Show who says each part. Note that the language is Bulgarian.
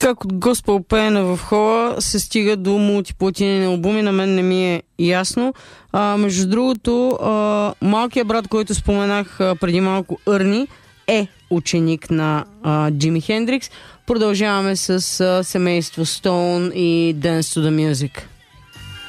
Speaker 1: как от госпел пеене в хола се стига до мултиплатинени албуми, на мен не ми е ясно. Между другото, малкият брат, който споменах преди малко,Ърни, е ученик на Джими Хендрикс. Продължаваме с семейство Стоун и Dance to the Music.